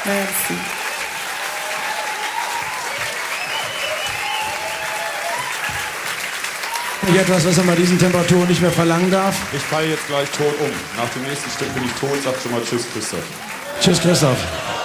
Merci. Etwas, was er bei diesen Temperaturen nicht mehr verlangen darf. Ich falle jetzt gleich tot um. Nach dem nächsten Stück bin ich tot. Sag schon mal Tschüss, Christoph. Tschüss, Christoph.